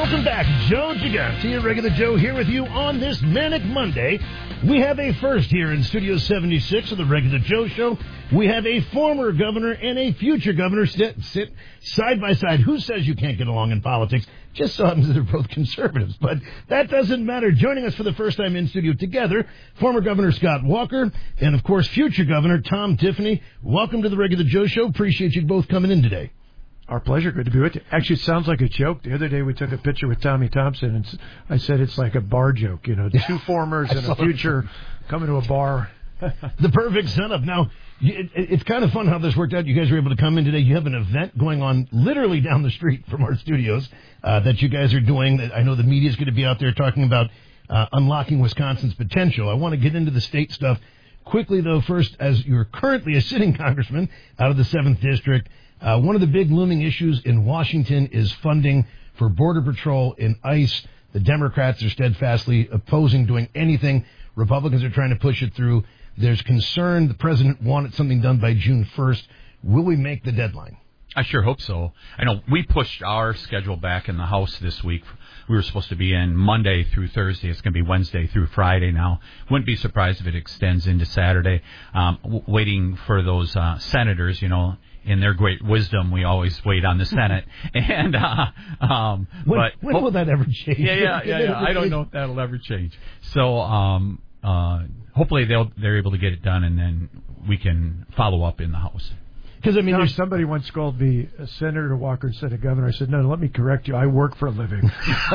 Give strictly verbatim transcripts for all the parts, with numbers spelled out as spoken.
Welcome back. Joe Giganti, Regular Joe, here with you on this Manic Monday. We have a first here in Studio seventy-six of the Regular Joe Show. We have a former governor and a future governor sit, sit side by side. Who says you can't get along in politics? Just so happens that they're both conservatives, but that doesn't matter. Joining us for the first time in studio together, former Governor Scott Walker and, of course, future Governor Tom Tiffany. Welcome to the Regular Joe Show. Appreciate you both coming in today. Our pleasure. Good to be with you. Actually, it sounds like a joke. The other day we took a picture with Tommy Thompson, and I said it's like a bar joke. You know, two formers and a future coming to a bar. The perfect setup. Now, it, it's kind of fun how this worked out. You guys were able to come in today. You have an event going on literally down the street from our studios uh, that you guys are doing. I know the media is going to be out there talking about uh, unlocking Wisconsin's potential. I want to get into the state stuff quickly, though. First, as you're currently a sitting congressman out of the seventh District, Uh, one of the big looming issues in Washington is funding for Border Patrol and ICE. The Democrats are steadfastly opposing doing anything. Republicans are trying to push it through. There's concern the president wanted something done by June first. Will we make the deadline? I sure hope so. I know we pushed our schedule back in the House this week. We were supposed to be in Monday through Thursday. It's going to be Wednesday through Friday now. Wouldn't be surprised if it extends into Saturday. Um, w- waiting for those uh, senators, you know. In their great wisdom, we always wait on the Senate. and uh, um, when, but when will that ever change? Yeah, yeah, yeah. yeah. I don't know if that'll ever change. So um, uh, hopefully they'll they're able to get it done, and then we can follow up in the House. Because I mean, no, somebody once called me a Senator Walker instead of governor. I said, no, let me correct you. I work for a living.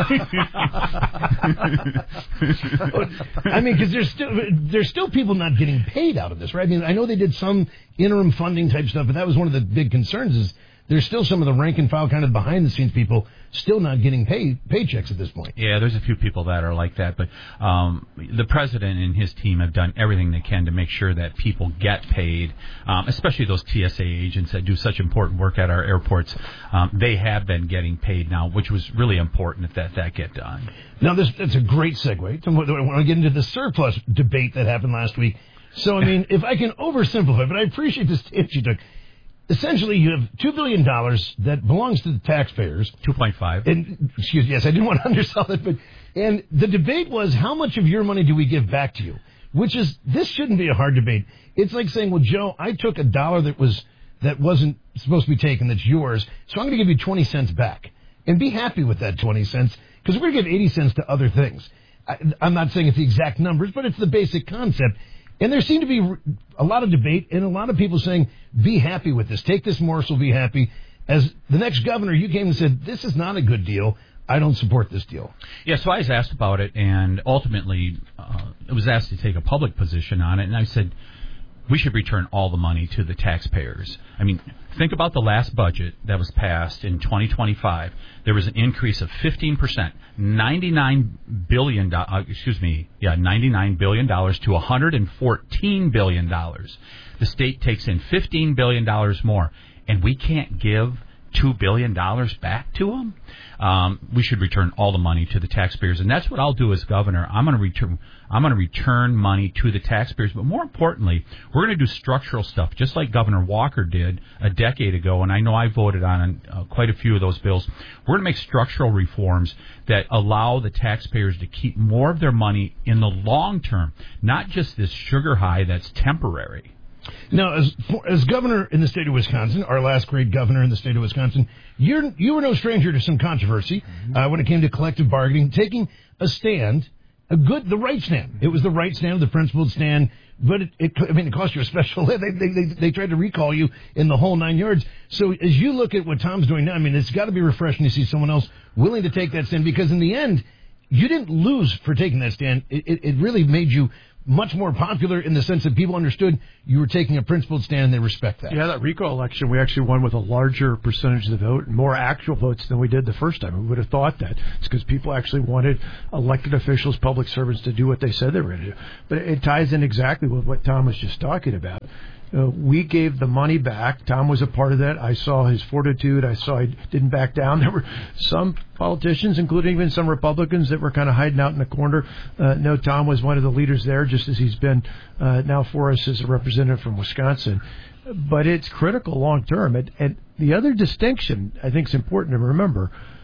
I mean, because there's still there's still people not getting paid out of this, right? I mean, I know they did some interim funding type stuff, but that was one of the big concerns. Is there's still some of the rank and file kind of behind the scenes people still not getting pay paychecks at this point. Yeah, there's a few people that are like that, but um, the president and his team have done everything they can to make sure that people get paid, um, especially those T S A agents that do such important work at our airports. Um, they have been getting paid now, which was really important that that get done. Now, this that's a great segue. I want to get into the surplus debate that happened last week. So, I mean, if I can oversimplify, but I appreciate the stance you took. Essentially, you have two billion dollars that belongs to the taxpayers. two point five. And, excuse me, yes, I didn't want to undersell it, but, and the debate was, how much of your money do we give back to you? Which is, this shouldn't be a hard debate. It's like saying, well, Joe, I took a dollar that was, that wasn't supposed to be taken, that's yours, so I'm going to give you twenty cents back. And be happy with that twenty cents, because we're going to give eighty cents to other things. I, I'm not saying it's the exact numbers, but it's the basic concept. And there seemed to be a lot of debate and a lot of people saying, be happy with this. Take this morsel, be happy. As the next governor, you came and said, this is not a good deal. I don't support this deal. Yeah, so I was asked about it, and ultimately uh, I was asked to take a public position on it, and I said, we should return all the money to the taxpayers. I mean, think about the last budget that was passed in twenty twenty-five. There was an increase of fifteen percent, ninety-nine billion dollars, uh, excuse me, yeah, ninety-nine billion dollars to one hundred fourteen billion dollars. The state takes in fifteen billion dollars more, and we can't give two billion dollars back to them? Um, we should return all the money to the taxpayers, and that's what I'll do as governor. I'm going to return. I'm going to return money to the taxpayers, but more importantly, we're going to do structural stuff, just like Governor Walker did a decade ago, and I know I voted on uh, quite a few of those bills. We're going to make structural reforms that allow the taxpayers to keep more of their money in the long term, not just this sugar high that's temporary. Now, as as governor in the state of Wisconsin, our last great governor in the state of Wisconsin, you're, you were no stranger to some controversy mm-hmm. uh, when it came to collective bargaining, taking a stand, a good, the right stand. It was the right stand, the principled stand, but it, it I mean, it cost you a special. They, they they they tried to recall you in the whole nine yards. So as you look at what Tom's doing now, I mean, it's got to be refreshing to see someone else willing to take that stand, because in the end, you didn't lose for taking that stand. It, it, it really made you much more popular in the sense that people understood you were taking a principled stand and they respect that. Yeah, that recall election, we actually won with a larger percentage of the vote and more actual votes than we did the first time. We would have thought that. It's because people actually wanted elected officials, public servants to do what they said they were going to do. But it ties in exactly with what Tom was just talking about. Uh, we gave the money back. Tom was a part of that. I saw his fortitude. I saw he didn't back down. There were some politicians, including even some Republicans, that were kind of hiding out in the corner. Uh, no, Tom was one of the leaders there, just as he's been uh, now for us as a representative from Wisconsin. But it's critical long term. And, and the other distinction I think is important to remember,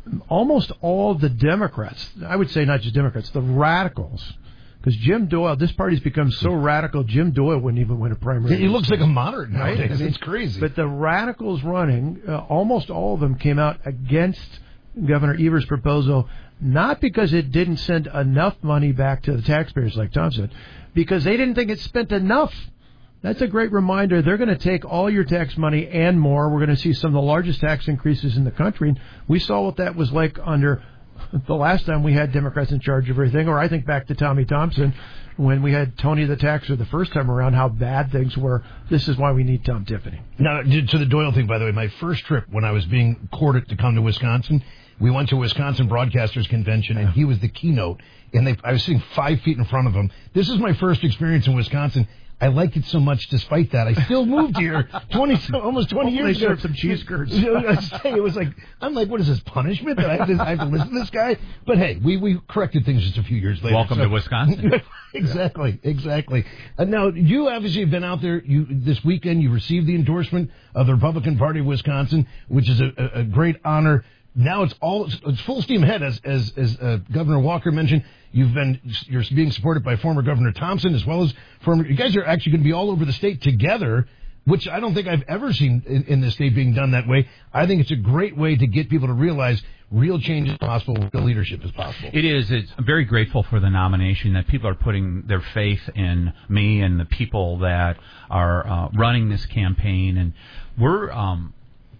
almost all the Democrats, I would say not just Democrats, the radicals, because Jim Doyle, this party's become so radical, Jim Doyle wouldn't even win a primary. He looks like a moderate nowadays. Right? I mean, it's crazy. But the radicals running, uh, almost all of them came out against Governor Evers' proposal, not because it didn't send enough money back to the taxpayers, like Tom said, because they didn't think it spent enough. That's a great reminder. They're going to take all your tax money and more. We're going to see some of the largest tax increases in the country. We saw what that was like under the last time we had Democrats in charge of everything, or I think back to Tommy Thompson when we had Tony the Taxer the first time around, how bad things were. This is why we need Tom Tiffany. Now, to the Doyle thing, by the way, my first trip when I was being courted to come to Wisconsin, we went to Wisconsin Broadcasters Convention, and he was the keynote, and they, I was sitting five feet in front of him. This is my first experience in Wisconsin. I liked it so much despite that. I still moved here twenty, almost twenty Hopefully years ago. They served some cheese curds. It was like, I'm like, what is this, punishment that I have, to, I have to listen to this guy? But hey, we, we corrected things just a few years later. Welcome so. to Wisconsin. exactly, exactly. Uh, now, you obviously have been out there you this weekend. You received the endorsement of the Republican Party of Wisconsin, which is a, a, a great honor. Now it's all it's full steam ahead, as as, as uh, Governor Walker mentioned. You've been you're being supported by former Governor Thompson as well as former. You guys are actually going to be all over the state together, which I don't think I've ever seen in, in the state being done that way. I think it's a great way to get people to realize real change is possible, real leadership is possible. It is. It's I'm very grateful for the nomination, that people are putting their faith in me and the people that are uh, running this campaign, and we're. Um,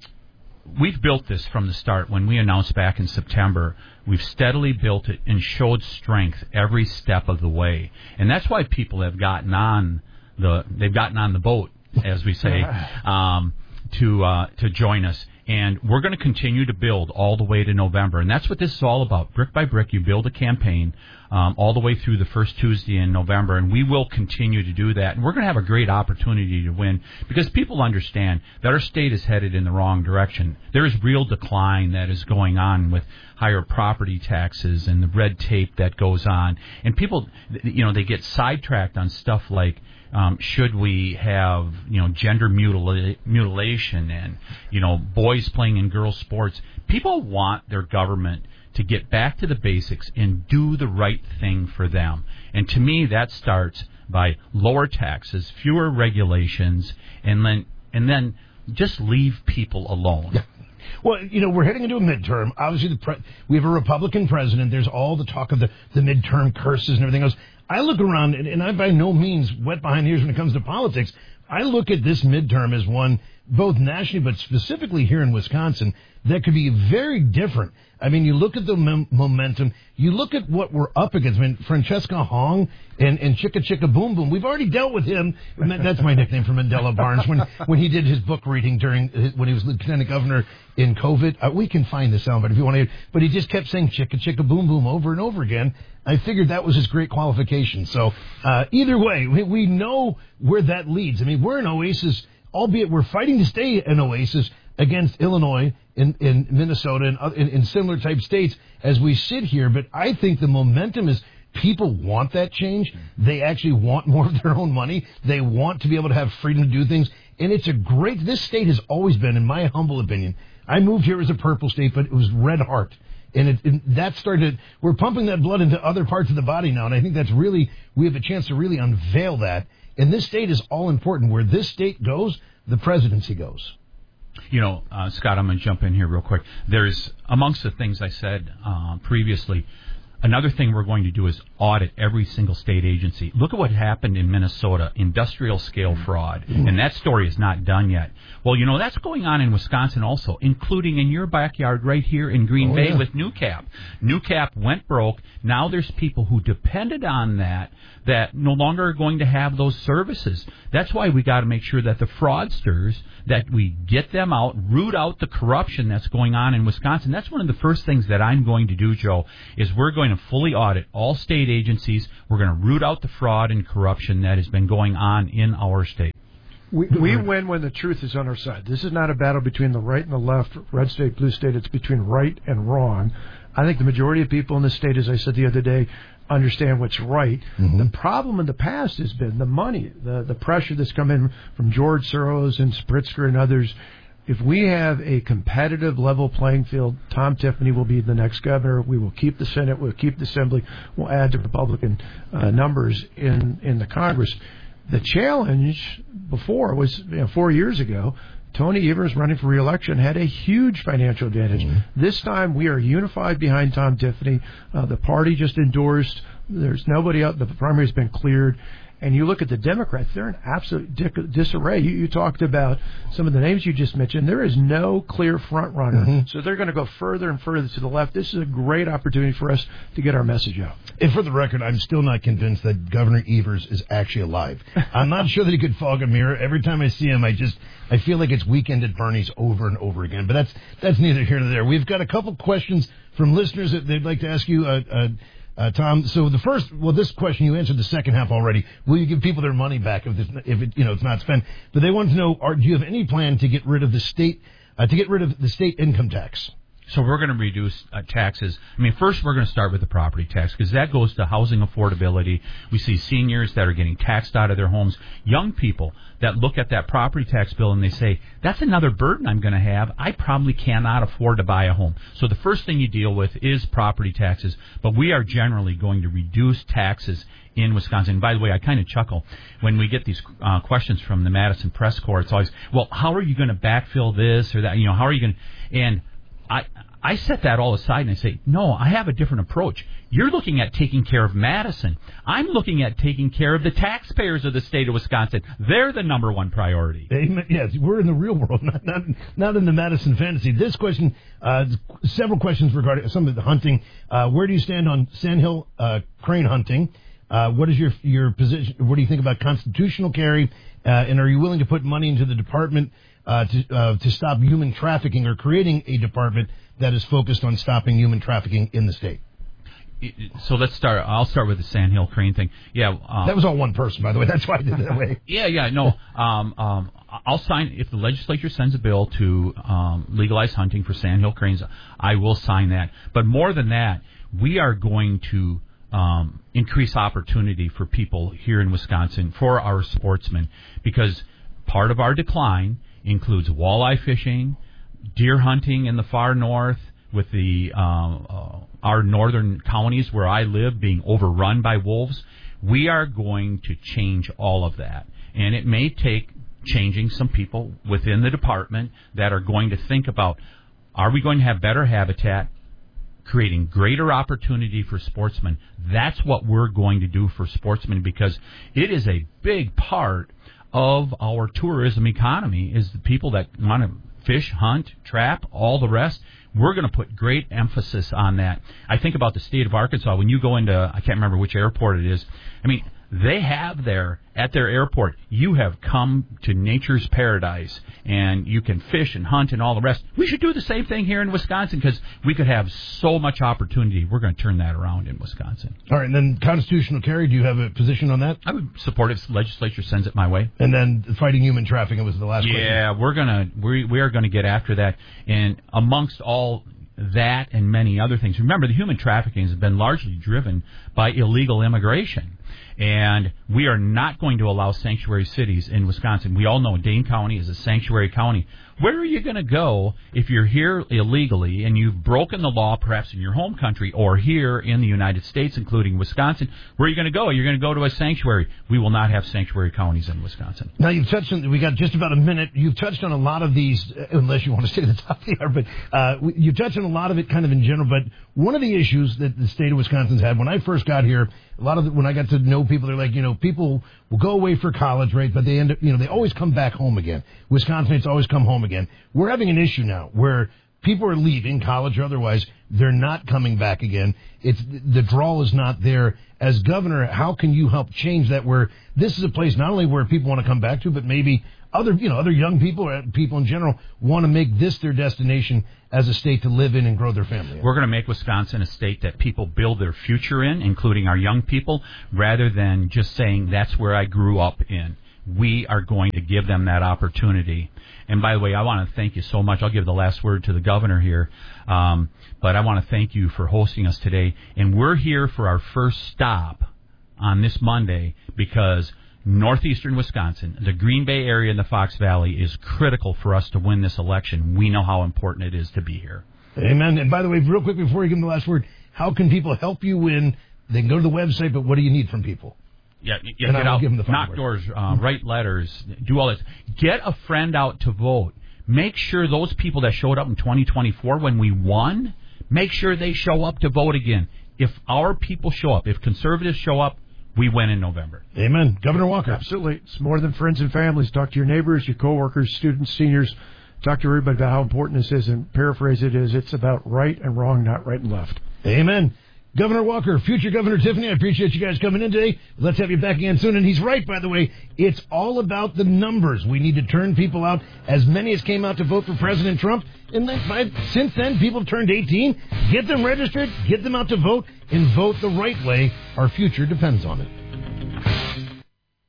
We've built this from the start. When we announced back in September, we've steadily built it and showed strength every step of the way. And that's why people have gotten on the they've gotten on the boat, as we say, um, to uh, to join us. And we're going to continue to build all the way to November. And that's what this is all about. Brick by brick, you build a campaign um, all the way through the first Tuesday in November. And we will continue to do that. And we're going to have a great opportunity to win, because people understand that our state is headed in the wrong direction. There is real decline that is going on with higher property taxes and the red tape that goes on. And people, you know, they get sidetracked on stuff like, Um, should we have, you know, gender mutila- mutilation and, you know, boys playing in girls' sports? People want their government to get back to the basics and do the right thing for them. And to me, that starts by lower taxes, fewer regulations, and then and then just leave people alone. Well, you know, we're heading into a midterm. Obviously, the pre- we have a Republican president. There's all the talk of the, the midterm curses and everything else. I look around, and, and I'm by no means wet behind the ears when it comes to politics. I look at this midterm as one, both nationally but specifically here in Wisconsin, that could be very different. I mean, you look at the mem- momentum. You look at what we're up against. I mean, Francesca Hong and, and Chicka Chicka Boom Boom. We've already dealt with him. That's my nickname for Mandela Barnes. When when he did his book reading during his, when he was lieutenant governor in COVID, uh, we can find the soundbite if you want to hear. But he just kept saying Chicka Chicka Boom Boom over and over again. I figured that was his great qualification. So uh, either way, we, we know where that leads. I mean, we're an oasis, albeit we're fighting to stay an oasis against Illinois, in, in Minnesota, and in, in similar type states as we sit here. But I think the momentum is people want that change. They actually want more of their own money. They want to be able to have freedom to do things. And it's a great, this state has always been, in my humble opinion, I moved here as a purple state, but it was red heart. And, it, and that started, we're pumping that blood into other parts of the body now. And I think that's really, we have a chance to really unveil that. And this state is all important. Where this state goes, the presidency goes. You know, uh, Scott, I'm going to jump in here real quick. There's, amongst the things I said uh, previously, another thing we're going to do is audit every single state agency. Look at what happened in Minnesota, industrial scale fraud, and that story is not done yet. Well, you know, that's going on in Wisconsin also, including in your backyard right here in Green oh, Bay yeah. with NewCap. NewCap went broke. Now there's people who depended on that that no longer are going to have those services. That's why we got to make sure that the fraudsters, that we get them out, root out the corruption that's going on in Wisconsin. That's one of the first things that I'm going to do, Joe, is we're going to fully audit all state agencies. We're going to root out the fraud and corruption that has been going on in our state. We, we win when the truth is on our side. This is not a battle between the right and the left, red state, blue state. It's between right and wrong. I think the majority of people in the state, as I said the other day, understand what's right. Mm-hmm. The problem in the past has been the money, the the pressure that's come in from George Soros and Spritzker and others. if we have a competitive level playing field, Tom Tiffany will be the next governor. We will keep the Senate. We'll keep the Assembly. We'll add to Republican uh, numbers in, in the Congress. The challenge before was, you know, four years ago, Tony Evers running for re-election had a huge financial advantage. Mm-hmm. This time we are unified behind Tom Tiffany. Uh, the party just endorsed. There's nobody else. The primary has been cleared. And you look at the Democrats, they're in absolute disarray. You, you talked about some of the names you just mentioned. There is no clear front runner. Mm-hmm. So they're going to go further and further to the left. This is a great opportunity for us to get our message out. And for the record, I'm still not convinced that Governor Evers is actually alive. I'm not sure that he could fog a mirror. Every time I see him, I just I feel like it's Weekend at Bernie's over and over again. But that's that's neither here nor there. We've got a couple questions from listeners that they'd like to ask you, uh, uh, Uh, Tom, so the first, well, this question, you answered the second half already. Will you give people their money back if, this, if it, you know, it's not spent? But they want to know, are, do you have any plan to get rid of the state, uh, to get rid of the state income tax? So we're going to reduce uh, taxes. I mean, first we're going to start with the property tax because that goes to housing affordability. We see seniors that are getting taxed out of their homes, young people that look at that property tax bill and they say, that's another burden I'm going to have. I probably cannot afford to buy a home. So the first thing you deal with is property taxes, but we are generally going to reduce taxes in Wisconsin. And by the way, I kind of chuckle when we get these uh, questions from the Madison Press Corps. It's always, well, how are you going to backfill this or that? You know, how are you going to, and I I set that all aside and I say, no, I have a different approach. You're looking at taking care of Madison. I'm looking at taking care of the taxpayers of the state of Wisconsin. They're the number one priority. Yes, we're in the real world, not not, not in the Madison fantasy. This question, uh, several questions regarding some of the hunting. Uh, where do you stand on sandhill uh, crane hunting? Uh, what is your your position? What do you think about constitutional carry? Uh, and are you willing to put money into the department uh, to uh, to stop human trafficking, or creating a department that is focused on stopping human trafficking in the state? So let's start. I'll start with the Sandhill crane thing. Yeah, um, that was all one person, by the way. That's why I did it that way. Yeah, yeah, no. Um, um, I'll sign if the legislature sends a bill to um, legalize hunting for Sandhill cranes. I will sign that. But more than that, we are going to um, increase opportunity for people here in Wisconsin for our sportsmen, because part of our decline includes walleye fishing, deer hunting in the far north, with the um, uh, our northern counties where I live being overrun by wolves. We are going to change all of that, and it may take changing some people within the department that are going to think about, are we going to have better habitat, creating greater opportunity for sportsmen? That's what we're going to do for sportsmen, because it is a big part of our tourism economy, is the people that want to fish, hunt, trap, all the rest. We're going to put great emphasis on that. I think about the state of Arkansas. When you go into, I can't remember which airport it is, I mean, they have there, at their airport, you have come to nature's paradise, and you can fish and hunt and all the rest. We should do the same thing here in Wisconsin, because we could have so much opportunity. We're going to turn that around in Wisconsin. All right, and then constitutional carry, do you have a position on that? I would support if the legislature sends it my way. And then fighting human trafficking was the last yeah, question. Yeah, we're gonna we we are going to get after that, and amongst all that and many other things. Remember, the human trafficking has been largely driven by illegal immigration. And we are not going to allow sanctuary cities in Wisconsin. We all know Dane County is a sanctuary county. Where are you going to go if you're here illegally and you've broken the law, perhaps in your home country or here in the United States, including Wisconsin? Where are you going to go? You're going to go to a sanctuary. We will not have sanctuary counties in Wisconsin. Now, you've touched on, we got just about a minute. You've touched on a lot of these, unless you want to stay at the top of the hour, but uh, you've touched on a lot of it kind of in general. But one of the issues that the state of Wisconsin's had, when I first got here, a lot of the, when I got to know people, they're like, you know, people will go away for college, right? But they end up, you know, they always come back home again. Wisconsinites always come home again. We're having an issue now where people are leaving, college or otherwise. They're not coming back again. It's the draw is not there. As governor, how can you help change that? Where this is a place not only where people want to come back to, but maybe other, you know, other young people or people in general want to make this their destination as a state to live in and grow their family in. We're going to make Wisconsin a state that people build their future in, including our young people, rather than just saying that's where I grew up in. We are going to give them that opportunity. And by the way, I want to thank you so much. I'll give the last word to the governor here. Um, but I want to thank you for hosting us today. And we're here for our first stop on this Monday because northeastern Wisconsin, the Green Bay area and the Fox Valley is critical for us to win this election. We know how important it is to be here. Amen. And by the way, real quick before you give them the last word, how can people help you win? They can go to the website, but what do you need from people? Yeah, yeah, get out, knock doors, uh, write letters, do all this. Get a friend out to vote. Make sure those people that showed up in twenty twenty-four when we won, make sure they show up to vote again. If our people show up, if conservatives show up, we win in November. Amen. Governor Walker. Absolutely. It's more than friends and families. Talk to your neighbors, your coworkers, students, seniors. Talk to everybody about how important this is, and paraphrase it is, it's about right and wrong, not right and left. Amen. Governor Walker, future Governor Tiffany, I appreciate you guys coming in today. Let's have you back again soon. And he's right, by the way. It's all about the numbers. We need to turn people out. As many as came out to vote for President Trump. And then, by, since then, people have turned eighteen. Get them registered, get them out to vote, and vote the right way. Our future depends on it.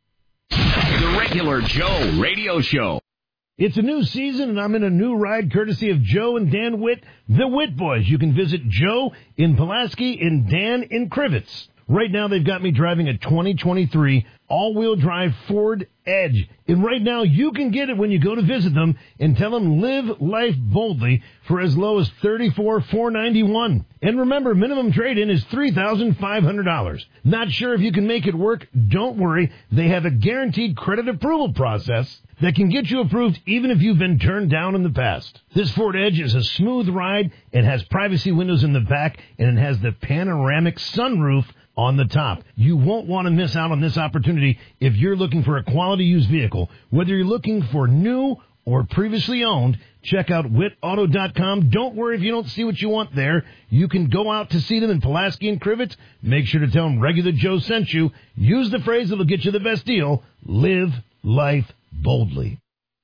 The Regular Joe Radio Show. It's a new season, and I'm in a new ride courtesy of Joe and Dan Witt, the Witt Boys. You can visit Joe in Pulaski and Dan in Crivets. Right now, they've got me driving a twenty twenty-three all-wheel drive Ford Edge. And right now, you can get it when you go to visit them and tell them live life boldly for as low as thirty-four thousand four hundred ninety-one dollars. And remember, minimum trade-in is three thousand five hundred dollars. Not sure if you can make it work? Don't worry. They have a guaranteed credit approval process that can get you approved even if you've been turned down in the past. This Ford Edge is a smooth ride. It has privacy windows in the back, and it has the panoramic sunroof on the top. You won't want to miss out on this opportunity if you're looking for a quality used vehicle. Whether you're looking for new or previously owned, check out witt auto dot com. Don't worry if you don't see what you want there. You can go out to see them in Pulaski and Crivets. Make sure to tell them Regular Joe sent you. Use the phrase that'll get you the best deal. Live life boldly.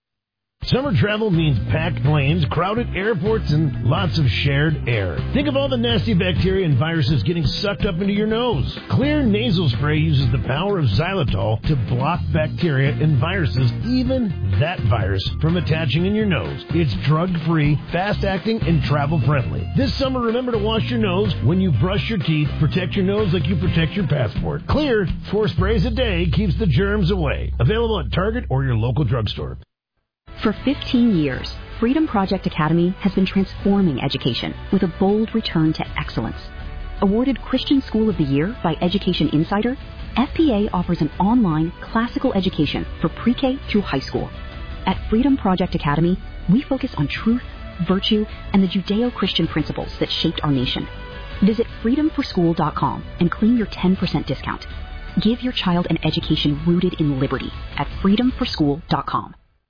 Summer travel means packed planes, crowded airports, and lots of shared air. Think of all the nasty bacteria and viruses getting sucked up into your nose. Clear nasal spray uses the power of xylitol to block bacteria and viruses, even that virus, from attaching in your nose. It's drug-free, fast-acting, and travel-friendly. This summer, remember to wash your nose when you brush your teeth. Protect your nose like you protect your passport. Clear, four sprays a day keeps the germs away. Available at Target or your local drugstore. For fifteen years, Freedom Project Academy has been transforming education with a bold return to excellence. Awarded Christian School of the Year by Education Insider, F P A offers an online classical education for pre-K through high school. At Freedom Project Academy, we focus on truth, virtue, and the Judeo-Christian principles that shaped our nation. Visit freedom for school dot com and claim your ten percent discount. Give your child an education rooted in liberty at freedom for school dot com.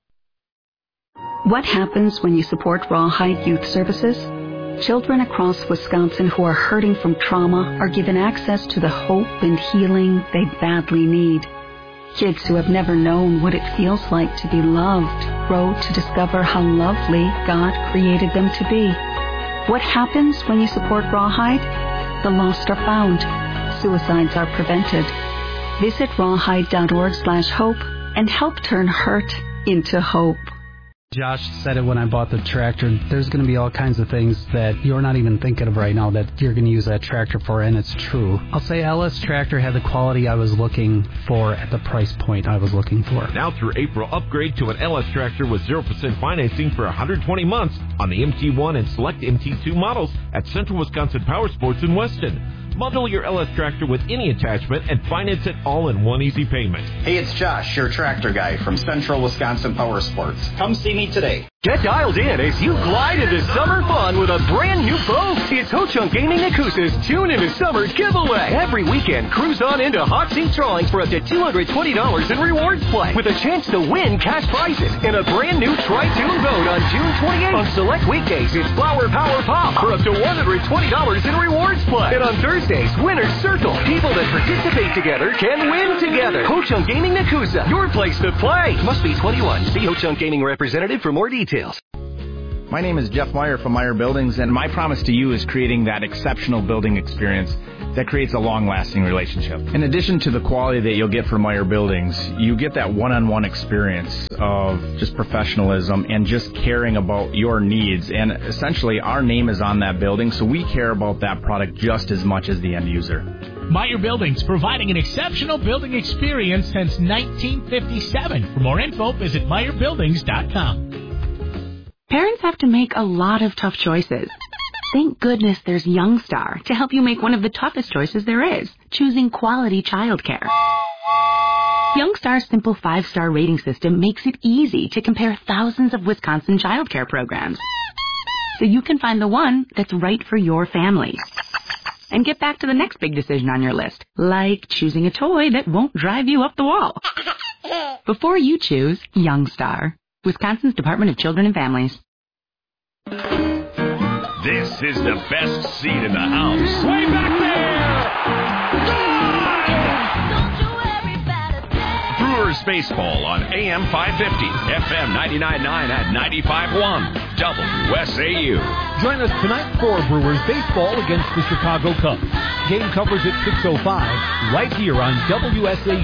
What happens when you support Rawhide Youth Services? Children across Wisconsin who are hurting from trauma are given access to the hope and healing they badly need. Kids who have never known what it feels like to be loved grow to discover how lovely God created them to be. What happens when you support Rawhide? The lost are found. Suicides are prevented. Visit rawhide dot org slash hope and help turn hurt into hope. Josh said it when I bought the tractor. There's going to be all kinds of things that you're not even thinking of right now that you're going to use that tractor for, and it's true. I'll say L S Tractor had the quality I was looking for at the price point I was looking for. Now through April, upgrade to an L S Tractor with zero percent financing for one hundred twenty months on the M T one and select M T two models at Central Wisconsin Power Sports in Weston. Bundle your L S Tractor with any attachment and finance it all in one easy payment. Hey, it's Josh, your tractor guy from Central Wisconsin Power Sports. Come see me today. Get dialed in as you glide into summer fun with a brand new boat. It's Ho Chunk Gaming Nakusa's Tune into Summer giveaway. Every weekend, cruise on into hot seat drawings for up to two hundred twenty dollars in rewards play with a chance to win cash prizes in a brand new Tri-Tune boat on June twenty-eighth. On select weekdays, it's Flower Power Pop for up to one hundred twenty dollars in rewards play. And on Thursdays, Winner's Circle. People that participate together can win together. Ho Chunk Gaming Nakusa, your place to play. Must be twenty-one. See Ho Chunk Gaming representative for more details. My name is Jeff Meyer from Meyer Buildings, and my promise to you is creating that exceptional building experience that creates a long-lasting relationship. In addition to the quality that you'll get from Meyer Buildings, you get that one-on-one experience of just professionalism and just caring about your needs. And essentially, our name is on that building, so we care about that product just as much as the end user. Meyer Buildings, providing an exceptional building experience since nineteen fifty-seven. For more info, visit meyer buildings dot com. Parents have to make a lot of tough choices. Thank goodness there's Youngstar to help you make one of the toughest choices there is, choosing quality childcare. Youngstar's simple five-star rating system makes it easy to compare thousands of Wisconsin childcare programs, so you can find the one that's right for your family. And get back to the next big decision on your list, like choosing a toy that won't drive you up the wall. Before you choose Youngstar, Wisconsin's Department of Children and Families. This is the best seat in the house. Way back there! Brewers baseball on A M five fifty, F M ninety-nine point nine at ninety-five point one, W S A U. Join us tonight for Brewers baseball against the Chicago Cubs. Game coverage at six oh five, right here on W S A U.